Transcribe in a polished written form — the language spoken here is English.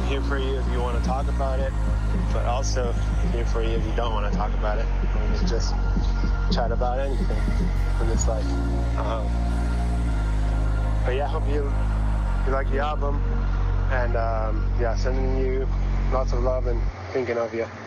here for you if you want to talk about it, but also here for you if you don't want to talk about it. We can just chat about anything in this life. But yeah, I hope you like the album, and yeah, sending you lots of love and thinking of you.